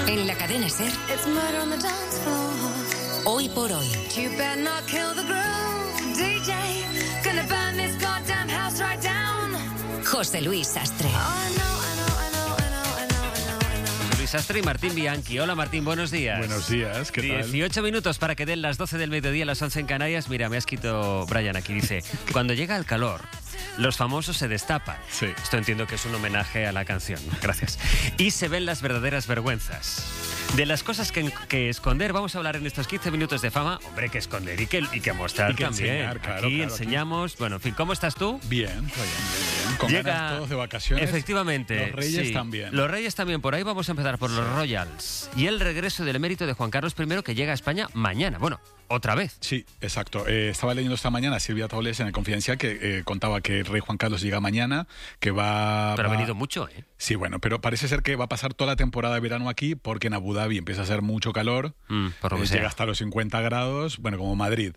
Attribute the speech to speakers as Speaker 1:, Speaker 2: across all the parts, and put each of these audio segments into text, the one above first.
Speaker 1: En la cadena SER, Hoy por Hoy. José Luis Sastre.
Speaker 2: Luis Sastre y Martín Bianchi. Hola Martín, buenos días.
Speaker 3: Buenos días, ¿qué tal?
Speaker 2: 18 minutos para que den las 12 del mediodía, las 11 en Canarias. Mira, me ha escrito Brian aquí, dice, cuando llega el calor, los famosos se destapan.
Speaker 3: Sí.
Speaker 2: Esto entiendo que es un homenaje a la canción. Gracias. Y se ven las verdaderas vergüenzas. De las cosas que esconder, vamos a hablar en estos 15 minutos de fama. Hombre, que esconder y que mostrar
Speaker 3: Y que
Speaker 2: también.
Speaker 3: enseñar, claro,
Speaker 2: aquí
Speaker 3: claro,
Speaker 2: enseñamos. Bueno, en fin, ¿cómo estás tú?
Speaker 3: Bien. Con ganas todos de vacaciones.
Speaker 2: Efectivamente.
Speaker 3: Los Reyes
Speaker 2: sí.
Speaker 3: también.
Speaker 2: Los Reyes también. Por ahí vamos a empezar por los Royals. Y el regreso del emérito de Juan Carlos I, que llega a España mañana. Bueno, otra vez.
Speaker 3: Sí, exacto. Estaba leyendo esta mañana a Silvia Taules en el Confidencial que contaba que el rey Juan Carlos llega mañana, que va...
Speaker 2: Pero ha venido mucho, ¿eh?
Speaker 3: Sí, bueno, pero parece ser que va a pasar toda la temporada de verano aquí porque en Abu Dhabi empieza a hacer mucho calor.
Speaker 2: Por lo que sea.
Speaker 3: Llega hasta los 50 grados, bueno, como Madrid.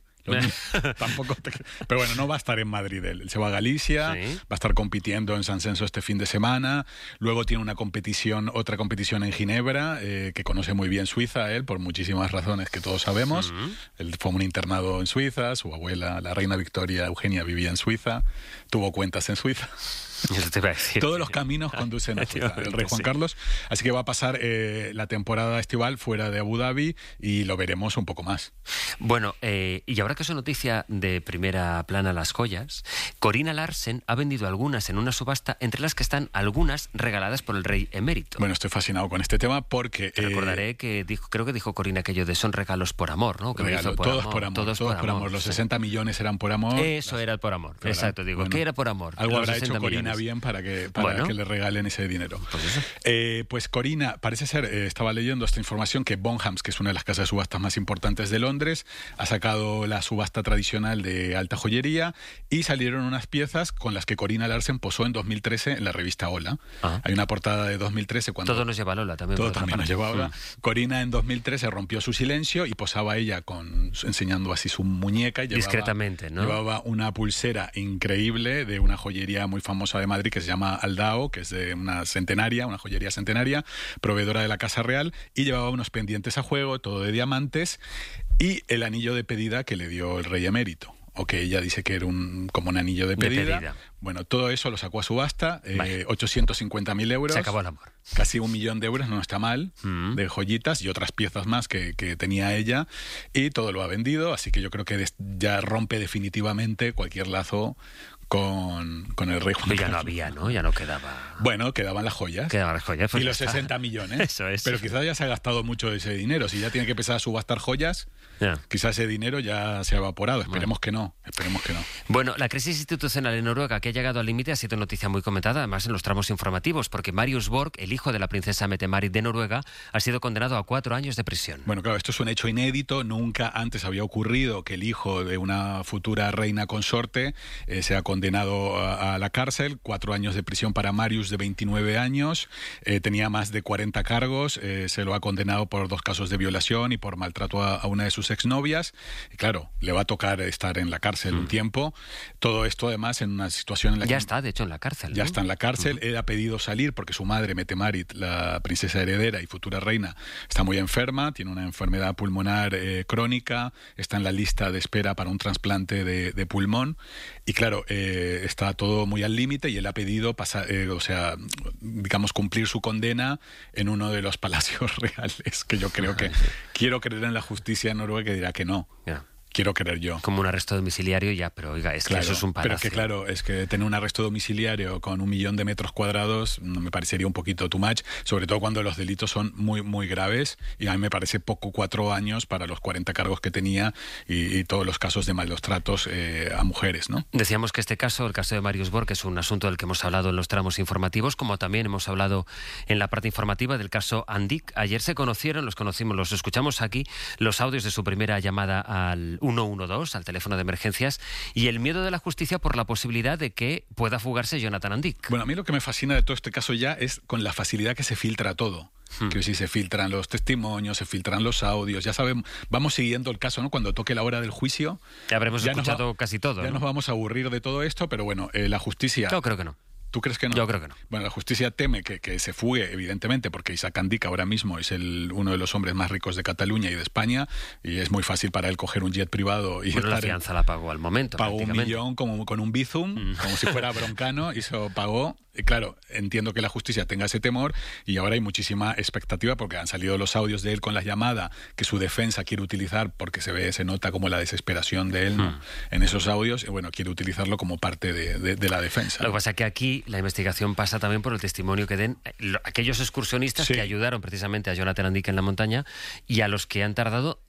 Speaker 3: Pero bueno, no va a estar en Madrid él se va a Galicia,
Speaker 2: Sí.
Speaker 3: va a estar compitiendo en San Censo este fin de semana, luego tiene otra competición en Ginebra, que conoce muy bien Suiza él, por muchísimas razones que todos sabemos. Él fue un internado en Suiza, su abuela, la reina Victoria Eugenia, vivía en Suiza, tuvo cuentas en Suiza.
Speaker 2: Eso te iba a decir.
Speaker 3: Todos los caminos conducen a Suiza, el rey Juan Carlos. Así que va a pasar la temporada estival fuera de Abu Dhabi y lo veremos un poco más.
Speaker 2: Bueno, y ahora que es noticia de primera plana las joyas, Corina Larsen ha vendido algunas en una subasta, entre las que están algunas regaladas por el rey emérito.
Speaker 3: Bueno, estoy fascinado con este tema porque...
Speaker 2: Te recordaré que creo que dijo Corina aquello de son regalos por amor, ¿no? Que me hizo
Speaker 3: todos por amor. Los 60 millones eran por amor.
Speaker 2: Eso era por amor.
Speaker 3: Claro.
Speaker 2: Exacto, digo,
Speaker 3: Bueno,
Speaker 2: ¿qué era por amor?
Speaker 3: Algo
Speaker 2: Los
Speaker 3: habrá
Speaker 2: 60
Speaker 3: hecho Corina
Speaker 2: millones.
Speaker 3: bien para que le regalen ese dinero.
Speaker 2: Pues eso.
Speaker 3: Pues Corina, parece ser, estaba leyendo esta información, que Bonhams, que es una de las casas de subastas más importantes de Londres, ha sacado la subasta tradicional de alta joyería y salieron unas piezas con las que Corina Larsen posó en 2013 en la revista Hola.
Speaker 2: Ah.
Speaker 3: Hay una portada de 2013 cuando...
Speaker 2: Todo nos lleva a Lola también.
Speaker 3: Todo
Speaker 2: por otra
Speaker 3: también nos
Speaker 2: parte.
Speaker 3: lleva ahora. Corina en 2013 rompió su silencio y posaba ella enseñando así su muñeca. Y
Speaker 2: Discretamente, ¿no?
Speaker 3: Llevaba una pulsera increíble de una joyería muy famosa de Madrid que se llama Aldao, que es de una joyería centenaria, proveedora de la Casa Real, y llevaba unos pendientes a juego, todo de diamantes, y el anillo de pedida que le dio el rey emérito. O que ella dice que era como un anillo de pedida. Bueno, todo eso lo sacó a subasta, 850.000 euros.
Speaker 2: Se acabó el amor.
Speaker 3: Casi 1 millón de euros, no está mal, de joyitas y otras piezas más que tenía ella. Y todo lo ha vendido, así que yo creo que ya rompe definitivamente cualquier lazo con el rey Juan Carlos.
Speaker 2: Pero ya no había, ¿no? Ya no quedaba...
Speaker 3: Bueno, quedaban las joyas.
Speaker 2: Quedaban las joyas. Pues
Speaker 3: Y
Speaker 2: ya
Speaker 3: los
Speaker 2: está.
Speaker 3: 60 millones.
Speaker 2: Eso es.
Speaker 3: Pero quizás ya se ha gastado mucho de ese dinero. Si ya tiene que empezar a subastar joyas,
Speaker 2: Ya.
Speaker 3: quizás ese dinero ya se ha evaporado. Esperemos que no.
Speaker 2: Bueno, la crisis institucional en Noruega que ha llegado al límite ha sido noticia muy comentada, además en los tramos informativos, porque Marius Borg, el hijo de la princesa Mette-Marit de Noruega, ha sido condenado a 4 años de prisión.
Speaker 3: Bueno, claro, esto es un hecho inédito. Nunca antes había ocurrido que el hijo de una futura reina consorte sea condenado a la cárcel. 4 años de prisión para Marius, de 29 años. Tenía más de 40 cargos. Se lo ha condenado por 2 casos de violación y por maltrato a una de sus exnovias. Y claro, le va a tocar estar en la cárcel un tiempo. Todo esto, además, en una situación en la que...
Speaker 2: Ya está, de hecho, en la cárcel.
Speaker 3: Ya
Speaker 2: ¿no?
Speaker 3: está en la cárcel. Él ha pedido salir porque su madre, Mette-Marit, la princesa heredera y futura reina, está muy enferma, tiene una enfermedad pulmonar crónica, está en la lista de espera para un trasplante de pulmón. Y claro, está todo muy al límite y él ha pedido cumplir su condena en uno de los palacios reales, que yo creo que quiero creer en la justicia en Noruega, que dirá que no.
Speaker 2: Ya.
Speaker 3: Quiero creer yo.
Speaker 2: Como un arresto domiciliario ya, pero oiga, es que eso es un palacio.
Speaker 3: Pero es que claro, es que tener un arresto domiciliario con 1 millón de metros cuadrados me parecería un poquito too much, sobre todo cuando los delitos son muy, muy graves, y a mí me parece poco 4 años para los 40 cargos que tenía y todos los casos de malos tratos a mujeres, ¿no?
Speaker 2: Decíamos que el caso de Marius Borg, es un asunto del que hemos hablado en los tramos informativos, como también hemos hablado en la parte informativa del caso Andik. Ayer los escuchamos aquí, los audios de su primera llamada al 112, al teléfono de emergencias, y el miedo de la justicia por la posibilidad de que pueda fugarse Jonathan Andik.
Speaker 3: Bueno, a mí lo que me fascina de todo este caso ya es con la facilidad que se filtra todo. Que si se filtran los testimonios, se filtran los audios, ya sabemos, vamos siguiendo el caso, ¿no? Cuando toque la hora del juicio...
Speaker 2: Ya habremos escuchado casi todo,
Speaker 3: Ya
Speaker 2: ¿no?
Speaker 3: nos vamos a aburrir de todo esto, pero bueno, la justicia...
Speaker 2: Yo creo que no.
Speaker 3: ¿Tú crees que no?
Speaker 2: Yo creo que no.
Speaker 3: Bueno, la justicia teme que se fugue, evidentemente, porque Isaac Andic ahora mismo es uno de los hombres más ricos de Cataluña y de España, y es muy fácil para él coger un jet privado y
Speaker 2: la fianza la pagó al momento.
Speaker 3: Pagó 1 millón como con un Bizum, como si fuera Broncano, y se lo pagó. Y claro, entiendo que la justicia tenga ese temor, y ahora hay muchísima expectativa porque han salido los audios de él con la llamada que su defensa quiere utilizar, porque se nota como la desesperación de él, ¿no? En esos audios, y bueno, quiere utilizarlo como parte de la defensa.
Speaker 2: Lo que pasa es que aquí la investigación pasa también por el testimonio que den aquellos excursionistas que ayudaron precisamente a Jonathan Andic en la montaña y a los que han tardado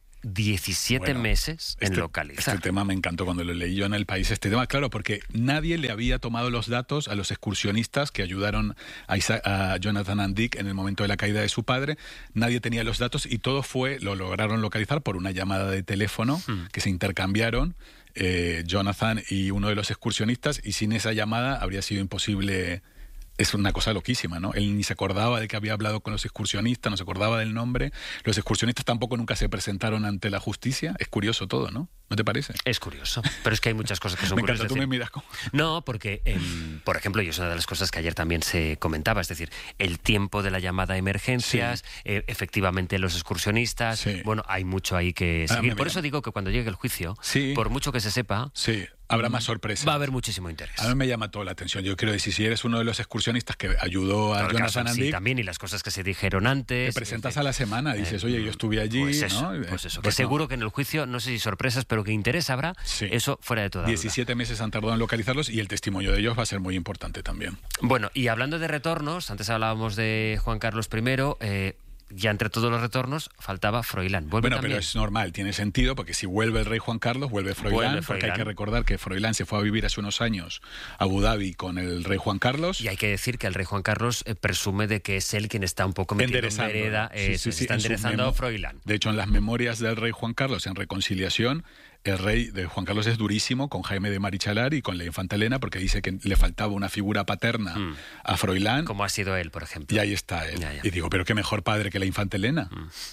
Speaker 2: 17 meses en localizar.
Speaker 3: Este tema me encantó cuando lo leí yo en El País. Este tema, claro, porque nadie le había tomado los datos a los excursionistas que ayudaron a Jonathan Andic en el momento de la caída de su padre. Nadie tenía los datos y todo lo lograron localizar por una llamada de teléfono que se intercambiaron Jonathan y uno de los excursionistas, y sin esa llamada habría sido imposible. Es una cosa loquísima, ¿no? Él ni se acordaba de que había hablado con los excursionistas, no se acordaba del nombre. Los excursionistas tampoco nunca se presentaron ante la justicia. Es curioso todo, ¿no? ¿No te parece?
Speaker 2: Es curioso, pero es que hay muchas cosas que son
Speaker 3: me
Speaker 2: curiosas.
Speaker 3: Encanta, tú me miras como...
Speaker 2: No, porque, por ejemplo, y es una de las cosas que ayer también se comentaba, es decir, el tiempo de la llamada a emergencias, efectivamente los excursionistas, bueno, hay mucho ahí que seguir. Por eso digo que cuando llegue el juicio, por mucho que se sepa...
Speaker 3: habrá más sorpresas.
Speaker 2: Va a haber muchísimo interés.
Speaker 3: A mí me llama toda la atención. Yo quiero decir, si eres uno de los excursionistas que ayudó a Jonathan Andic...
Speaker 2: Sí, también, y las cosas que se dijeron antes...
Speaker 3: Te presentas a la semana, dices, oye, yo estuve allí,
Speaker 2: pues eso,
Speaker 3: ¿no?
Speaker 2: Pues eso, que seguro que en el juicio, no sé si sorpresas, pero que interés habrá, eso fuera de toda
Speaker 3: 17
Speaker 2: duda.
Speaker 3: meses han tardado en localizarlos y el testimonio de ellos va a ser muy importante también.
Speaker 2: Bueno, y hablando de retornos, antes hablábamos de Juan Carlos I... ya entre todos los retornos faltaba Froilán.
Speaker 3: Bueno, pero es normal, tiene sentido, porque si vuelve el rey Juan Carlos, vuelve Froilán, porque hay que recordar que Froilán se fue a vivir hace unos años a Abu Dhabi con el rey Juan Carlos.
Speaker 2: Y hay que decir que el rey Juan Carlos presume de que es él quien está un poco metido en vereda, está enderezando a Froilán.
Speaker 3: De hecho, en las memorias del rey Juan Carlos, en Reconciliación, el rey de Juan Carlos es durísimo con Jaime de Marichalar y con la infanta Elena, porque dice que le faltaba una figura paterna a Froilán.
Speaker 2: Como ha sido él, por ejemplo.
Speaker 3: Y ahí está él. Y digo, pero qué mejor padre que la infanta Elena.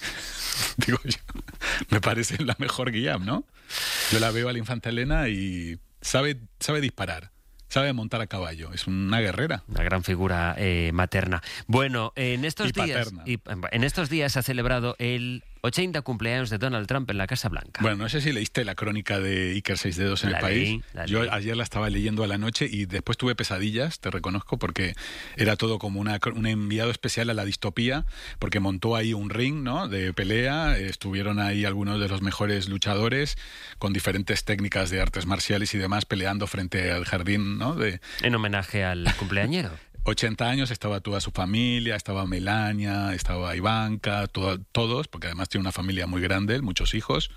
Speaker 3: Digo yo, me parece la mejor guía, ¿no? Yo la veo a la infanta Elena y sabe disparar. Sabe montar a caballo, es una guerrera.
Speaker 2: Una gran figura materna. Bueno, en estos días se ha celebrado el 80 cumpleaños de Donald Trump en la Casa Blanca.
Speaker 3: Bueno, no sé si leíste la crónica de Iker 6 dedos en El País. Yo ayer la estaba leyendo a la noche y después tuve pesadillas, te reconozco, porque era todo como un enviado especial a la distopía, porque montó ahí un ring, ¿no?, de pelea. Estuvieron ahí algunos de los mejores luchadores con diferentes técnicas de artes marciales y demás peleando frente al jardín, ¿no?
Speaker 2: En homenaje al cumpleañero.
Speaker 3: 80 años, estaba toda su familia, estaba Melania, estaba Ivanka, todos, porque además tiene una familia muy grande, muchos hijos.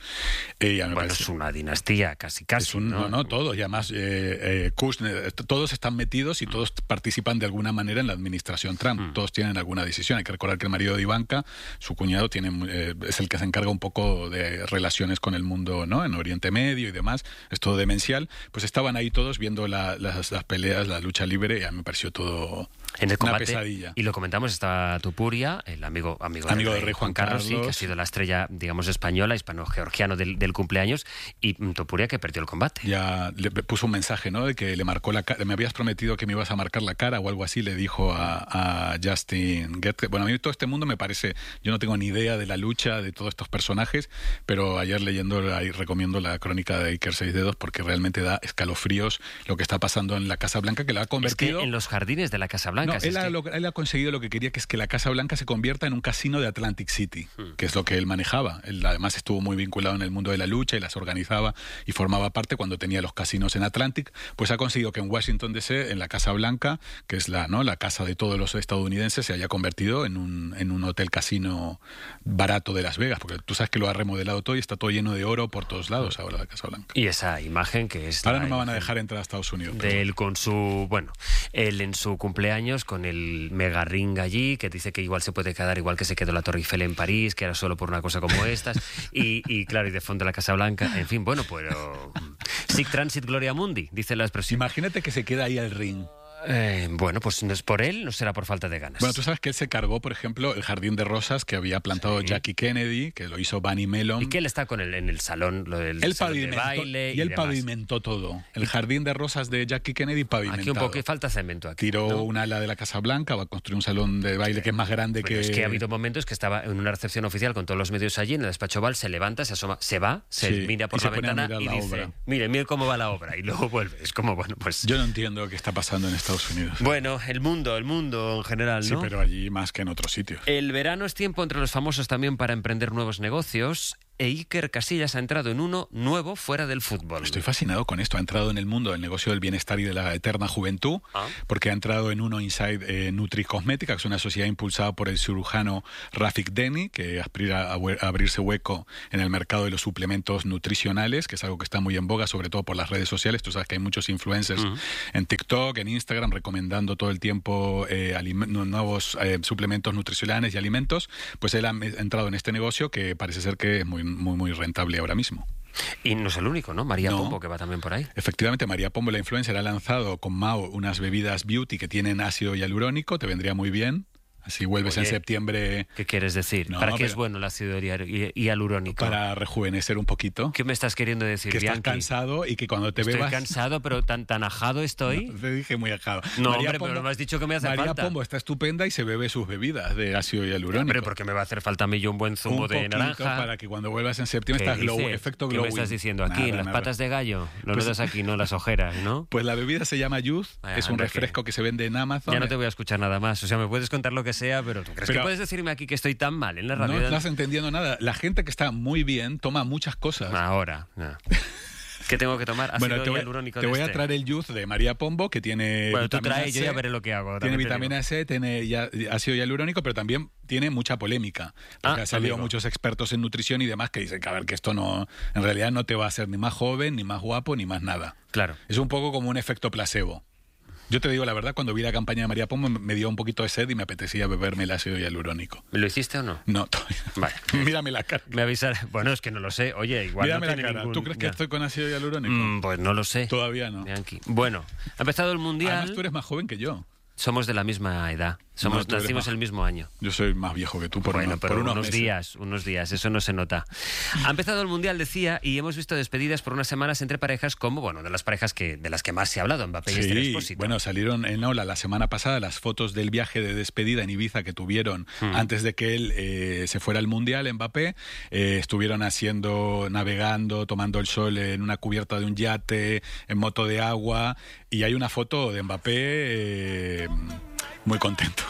Speaker 2: Es una dinastía casi,
Speaker 3: ¿no? Todos, y además Kushner, todos están metidos y todos participan de alguna manera en la administración Trump, todos tienen alguna decisión. Hay que recordar que el marido de Ivanka, su cuñado, es el que se encarga un poco de relaciones con el mundo, ¿no?, en Oriente Medio y demás, es todo demencial. Pues estaban ahí todos viendo las peleas, la lucha libre, y a mí me pareció todo...
Speaker 2: En el combate,
Speaker 3: pesadilla.
Speaker 2: Y lo comentamos, está Tupuria, el amigo del rey Juan Carlos, sí, que ha sido la estrella, digamos, española, hispano-georgiano del cumpleaños, y Tupuria que perdió el combate.
Speaker 3: Ya le puso un mensaje, ¿no?, de que le marcó la cara, me habías prometido que me ibas a marcar la cara o algo así, le dijo a Justin Gaethje. Bueno, a mí todo este mundo me parece, yo no tengo ni idea de la lucha de todos estos personajes, pero ayer leyendo ahí recomiendo la crónica de Iker 6 dedos porque realmente da escalofríos lo que está pasando en la Casa Blanca, que la ha convertido...
Speaker 2: Es que en los jardines de la Casa Blanca...
Speaker 3: No, él ha conseguido lo que quería, que es que la Casa Blanca se convierta en un casino de Atlantic City, que es lo que él manejaba. Él además estuvo muy vinculado en el mundo de la lucha y las organizaba y formaba parte cuando tenía los casinos en Atlantic. Pues ha conseguido que en Washington D.C., en la Casa Blanca, que es la casa de todos los estadounidenses, se haya convertido en un hotel casino barato de Las Vegas, porque tú sabes que lo ha remodelado todo y está todo lleno de oro por todos lados ahora la Casa Blanca.
Speaker 2: Y esa imagen que es...
Speaker 3: Ahora no me van a dejar entrar a Estados Unidos.
Speaker 2: De él con él en su cumpleaños con el mega ring allí, que dice que igual se puede quedar igual que se quedó la Torre Eiffel en París, que era solo por una cosa como estas, y claro, y de fondo la Casa Blanca, en fin, bueno, pero... Sic transit gloria mundi, dice la expresión.
Speaker 3: Imagínate que se queda ahí el ring.
Speaker 2: Bueno, pues no es por él, no será por falta de ganas.
Speaker 3: Bueno, tú sabes que él se cargó, por ejemplo, el jardín de rosas que había plantado Jackie Kennedy, que lo hizo Bunny Mellon.
Speaker 2: Y que él está con él en el salón, el salón de baile
Speaker 3: y él
Speaker 2: demás.
Speaker 3: Pavimentó todo. El jardín de rosas de Jackie Kennedy pavimentado.
Speaker 2: Aquí un poco falta cemento. Aquí,
Speaker 3: tiró
Speaker 2: ¿no?
Speaker 3: un ala de la Casa Blanca, va a construir un salón de baile que es más grande que...
Speaker 2: Es que ha habido momentos que estaba en una recepción oficial con todos los medios allí, en el despacho Oval, se levanta, se asoma, se va, se mira por la ventana y dice, mire cómo va la obra, y luego vuelve. Es como, bueno, pues...
Speaker 3: Yo no entiendo qué está pasando en Estados Unidos.
Speaker 2: Bueno, el mundo en general, ¿no?
Speaker 3: Sí, pero allí más que en otros sitios.
Speaker 2: El verano es tiempo entre los famosos también para emprender nuevos negocios. E Iker Casillas ha entrado en uno nuevo fuera del fútbol.
Speaker 3: Estoy fascinado con esto. Ha entrado en el mundo del negocio del bienestar y de la eterna juventud, porque ha entrado en uno Inside Nutri-Cosmética, que es una sociedad impulsada por el cirujano Rafik Deni, que aspira a abrirse hueco en el mercado de los suplementos nutricionales, que es algo que está muy en boga, sobre todo por las redes sociales. Tú sabes que hay muchos influencers en TikTok, en Instagram, recomendando todo el tiempo nuevos suplementos nutricionales y alimentos. Pues él ha entrado en este negocio que parece ser que es muy rentable ahora mismo.
Speaker 2: Y no es el único, ¿no? María Pombo, que va también por ahí.
Speaker 3: Efectivamente, María Pombo, la influencer, ha lanzado con Mao unas bebidas beauty que tienen ácido hialurónico, te vendría muy bien. Así vuelves en septiembre...
Speaker 2: ¿Qué quieres decir? ¿Para qué es bueno el ácido hialurónico?
Speaker 3: Para rejuvenecer un poquito.
Speaker 2: ¿Qué me estás queriendo decir,
Speaker 3: Que
Speaker 2: Bianchi?
Speaker 3: estás cansado y que cuando te bebas...
Speaker 2: Estoy cansado, pero tan ajado estoy.
Speaker 3: No, te dije muy ajado.
Speaker 2: No,
Speaker 3: María
Speaker 2: hombre,
Speaker 3: Pombo,
Speaker 2: pero me has dicho que me hace falta.
Speaker 3: María Pombo está estupenda y se bebe sus bebidas de ácido hialurónico.
Speaker 2: Hombre, porque me va a hacer falta a mí yo un buen zumo de naranja.
Speaker 3: Para que cuando vuelvas en septiembre estás efecto glowing.
Speaker 2: ¿Qué me estás diciendo? Aquí, en las patas de gallo. Lo notas aquí, no las ojeras, ¿no?
Speaker 3: Pues la bebida se llama Youth, es un refresco que se vende en Amazon.
Speaker 2: Ya no te voy a escuchar nada más. O sea, me puedes contar lo que sea, pero ¿tú crees que puedes decirme aquí que estoy tan mal en la radio?
Speaker 3: No estás entendiendo nada. La gente que está muy bien toma muchas cosas.
Speaker 2: Ahora, no. ¿Qué tengo que tomar? Ácido hialurónico.
Speaker 3: Te voy a traer el Youth de María Pombo, que tiene
Speaker 2: vitamina C. Yo ya veré lo que hago.
Speaker 3: Tiene vitamina C, tiene ácido hialurónico, pero también tiene mucha polémica. Porque ha salido muchos expertos en nutrición y demás que dicen que, a ver, que esto no, en realidad no te va a hacer ni más joven, ni más guapo, ni más nada.
Speaker 2: Claro.
Speaker 3: Es un poco como un efecto placebo. Yo te digo la verdad, cuando vi la campaña de María Pombo me dio un poquito de sed y me apetecía beberme el ácido hialurónico.
Speaker 2: ¿Lo hiciste o no?
Speaker 3: No, todavía.
Speaker 2: Vale.
Speaker 3: Mírame la cara.
Speaker 2: Me avisaré. Bueno, es que no lo sé. Oye, igual
Speaker 3: Mírame
Speaker 2: no tiene
Speaker 3: la cara.
Speaker 2: ningún...
Speaker 3: ¿Tú crees que estoy con ácido hialurónico?
Speaker 2: Pues no lo sé.
Speaker 3: Todavía no.
Speaker 2: Bianchi. Bueno, ha empezado el Mundial.
Speaker 3: Además, tú eres más joven que yo.
Speaker 2: Somos de la misma edad. Nacimos el mismo año.
Speaker 3: Yo soy más viejo que tú por
Speaker 2: unos días, eso no se nota. Ha empezado el Mundial, decía, y hemos visto despedidas por unas semanas entre parejas como, bueno, de las parejas de las que más se ha hablado, Mbappé y Esther Expósito.
Speaker 3: Bueno, salieron en Ola la semana pasada las fotos del viaje de despedida en Ibiza que tuvieron antes de que él se fuera al Mundial, Mbappé. Estuvieron navegando, tomando el sol en una cubierta de un yate, en moto de agua, y hay una foto de Mbappé muy contento.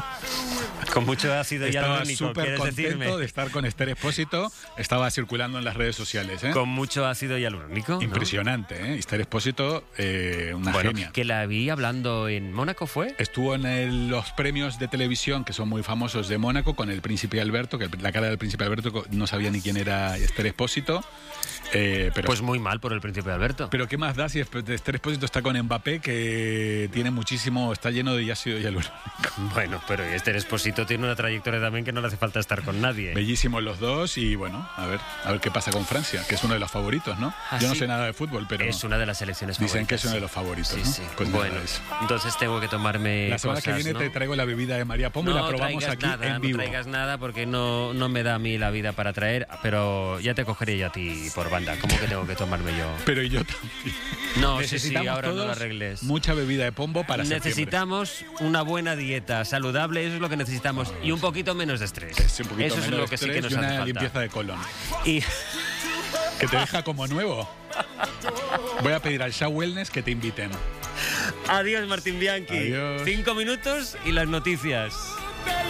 Speaker 2: Con mucho ácido hialurónico.
Speaker 3: Estaba súper contento de estar con Esther Expósito. Estaba circulando en las redes sociales.
Speaker 2: Con mucho ácido hialurónico.
Speaker 3: Impresionante, ¿eh? Esther Expósito, una genia.
Speaker 2: Que la vi hablando en Mónaco, ¿fue?
Speaker 3: Estuvo en los premios de televisión, que son muy famosos de Mónaco, con el Príncipe Alberto, que la cara del Príncipe Alberto no sabía ni quién era Esther Expósito. Pero,
Speaker 2: pues muy mal por el Príncipe Alberto.
Speaker 3: Pero ¿qué más da si Esther Expósito está con Mbappé, que tiene está lleno de ácido hialurónico?
Speaker 2: Bueno, pero Esther Expósito tiene una trayectoria también que no le hace falta estar con nadie.
Speaker 3: Bellísimos los dos y bueno, a ver qué pasa con Francia, que es uno de los favoritos, ¿no? Yo no sé nada de fútbol, pero...
Speaker 2: Es una de las selecciones favoritas.
Speaker 3: Dicen que es uno de los favoritos,
Speaker 2: sí,
Speaker 3: ¿no?
Speaker 2: Sí.
Speaker 3: Pues
Speaker 2: bueno, entonces tengo que tomarme
Speaker 3: la semana
Speaker 2: cosas,
Speaker 3: que viene, ¿no? Te traigo la bebida de María Pombo y la probamos aquí en vivo.
Speaker 2: No traigas nada porque no me da a mí la vida para traer, pero ya te cogeré yo a ti por banda. ¿Cómo que tengo que tomarme yo?
Speaker 3: Pero y yo también.
Speaker 2: No, necesitamos ahora no lo arregles.
Speaker 3: Mucha bebida de pombo para
Speaker 2: Necesitamos una buena dieta saludable, eso es lo que necesitamos, y un poquito menos de estrés.
Speaker 3: Eso
Speaker 2: es lo que sí que nos hace falta.
Speaker 3: Y una limpieza de colon.
Speaker 2: Y
Speaker 3: que te deja como nuevo. Voy a pedir al Shaw Wellness que te inviten.
Speaker 2: Adiós, Martín Bianchi.
Speaker 3: Adiós.
Speaker 2: 5 minutos y las noticias.